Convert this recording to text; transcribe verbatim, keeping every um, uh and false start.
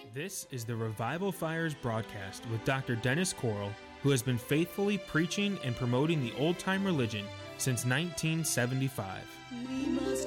This is the Revival Fires broadcast with Doctor Dennis Corll, who has been faithfully preaching and promoting the old-time religion since nineteen seventy-five. We must